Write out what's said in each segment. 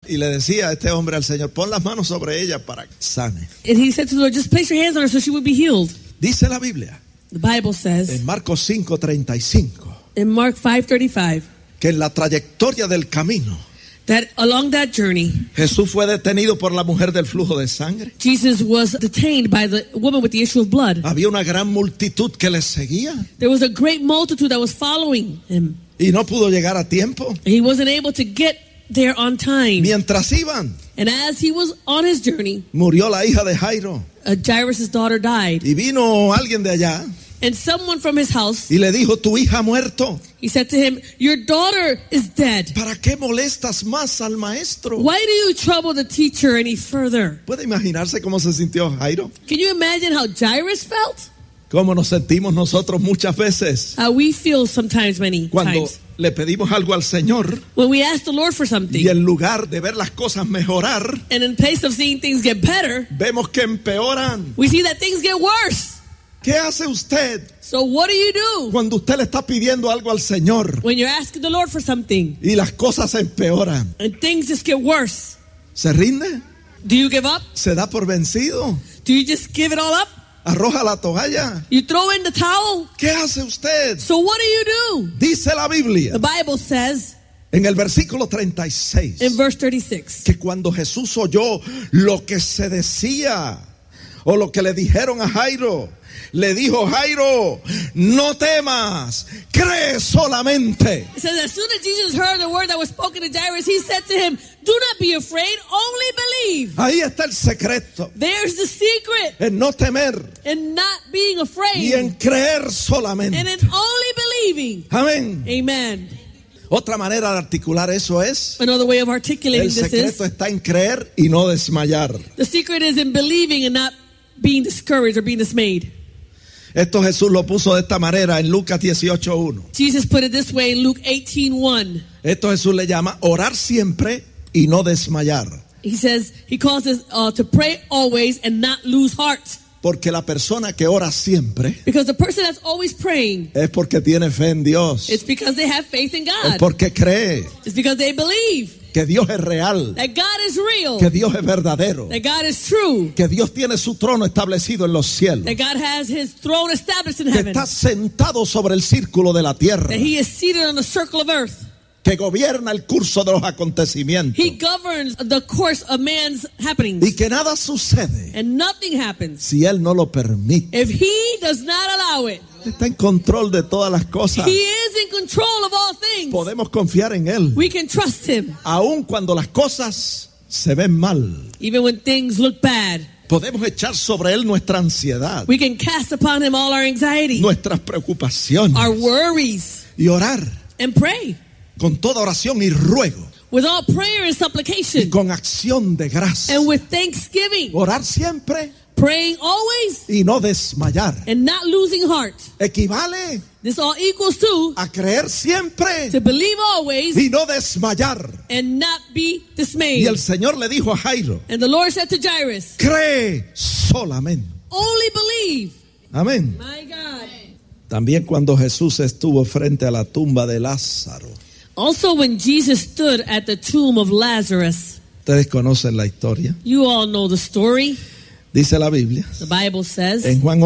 Y le decía a este hombre al Señor, pon las manos sobre ella para que sane. And he said to the Lord, just place your hands on her so she would be healed. Dice la Biblia, The Bible says en Marcos 5:35, in Mark 5:35 que en la trayectoria del camino, that along that journey, Jesús fue detenido por la mujer del flujo de sangre. Jesus was detained by the woman with the issue of blood. Había una gran multitud que le seguía There was a great multitude that was following him. y no pudo llegar a tiempo. He wasn't able to get there on time. Mientras iban, And as he was on his journey, murió la hija de Jairo Jairus' daughter died. y vino alguien de allá And someone from his house, y le dijo, tu hija ha muerto. he said to him, your daughter is dead. ¿Para qué molestas más al maestro? Why do you trouble the teacher any further? ¿Puede imaginarse cómo se sintió Jairo? Can you imagine how Jairus felt? ¿Cómo nos sentimos nosotros muchas veces How we feel sometimes, many cuando times. le pedimos algo al Señor When we ask the Lord for something, y en lugar de ver las cosas mejorar, and in place of seeing things get better, vemos que empeoran? we see that things get worse. ¿Qué hace usted So what do you do cuando usted le está pidiendo algo al Señor when you're asking the Lord for something y las cosas empeoran? and things just get worse? ¿Se rinde? Do you give up? ¿Se da por vencido? Do you just give it all up? ¿Arroja la toalla? You throw in the towel? ¿Qué hace usted? So what do you do? Dice la Biblia The Bible says en el versículo 36 in verse 36 que cuando Jesús oyó lo que se decía o lo que le dijeron a Jairo, le dijo, Jairo, no temas, cree solamente. it says as soon as Jesus heard the word that was spoken to Jairus, he said to him, do not be afraid, only believe. Ahí está el secreto, There's the secret en no temer in not being y afraid en creer and solamente. in only believing. Amén. Amen. Otra manera de articular eso es, Another way of articulating el this secreto is está en creer y no desmayar. the secret is in believing and not being discouraged or being dismayed. Esto Jesús lo puso de esta manera en Lucas 18:1. Jesus put it this way in Luke 18:1. Esto Jesús le llama orar siempre y no desmayar. He says, he calls us to pray always and not lose heart. Porque la persona que ora siempre Because the person that's always praying, es porque tiene fe en Dios. it's because they have faith in Es God. porque cree It's because they believe que Dios es real, that God is real, que Dios es verdadero, that God is true, que Dios tiene su trono establecido en los cielos, that God has his throne established in que heaven, está sentado sobre el círculo de la tierra, that he is seated on the circle of earth. que gobierna el curso de los acontecimientos He governs the course of man's happenings. y que nada sucede And nothing happens si Él no lo permite. if he does not allow it. Está en control de todas las cosas. He is in control of all things. Podemos confiar en Él, We can trust him. aun cuando las cosas se ven mal. Even when things look bad, Podemos echar sobre Él nuestra ansiedad, we can cast upon him all our anxiety, nuestras preocupaciones our worries, y orar and pray con toda oración y ruego with all prayer and y supplication con acción de gracia. and with thanksgiving, Orar siempre praying always y no desmayar. and not losing heart. Equivale This all equals to a creer siempre to believe always y no desmayar. and not be Y dismayed. el Señor le dijo a Jairo, And the Lord said to Jairus, cree solamente. only believe. Amén. My God. También cuando Jesús estuvo frente a la tumba de Lázaro. Also when Jesus stood at the tomb of Lazarus, Ustedes conocen la historia. you all know the story. Dice la Biblia The Bible says en Juan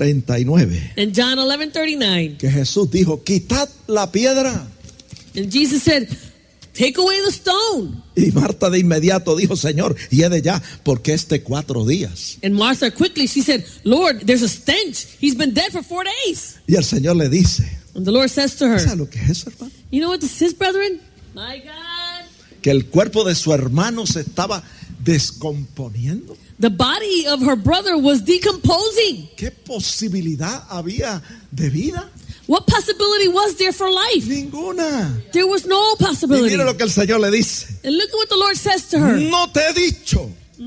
11:39 in John 11:39, que Jesús dijo, quitad la piedra. and Jesus said, take away the stone. Y Marta de inmediato dijo, Señor, hiede ya, porque 4 días. And Martha quickly, she said, Lord, there's a stench. He's been dead for 4 days. Y el Señor le dice, And the Lord says to her, ¿sabes lo que es eso, hermano? you know what this is, brethren? My God. Que el cuerpo de su hermano se estaba descomponiendo. The body of her brother was decomposing. ¿Qué posibilidad había de vida? What possibility was there for life? Ninguna. There was no Y possibility. mire lo que el Señor le dice. And look at what the Lord says to her. No te he dicho,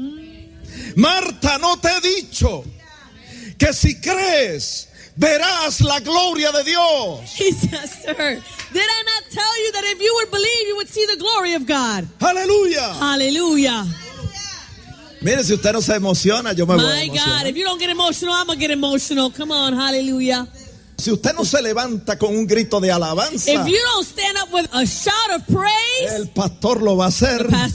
Marta, no te he dicho que si crees verás la gloria de Dios. He says to her, did I not tell you that if you would believe, you would see the glory of God? Aleluya. Hallelujah. Mire, si usted no se emociona, yo me voy a My God, emocionar. if you don't get emotional, I'm going to get emotional. Come on, hallelujah. Si usted no se levanta con un grito de alabanza, If you don't stand up with a shout of praise, el pastor lo va a hacer. the pastor